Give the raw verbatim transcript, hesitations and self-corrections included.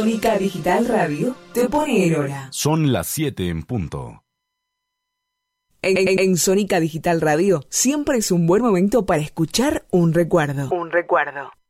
Sónica Digital Radio te pone en hora. Son las siete en punto. En, en, en Sónica Digital Radio siempre es un buen momento para escuchar un recuerdo. Un recuerdo.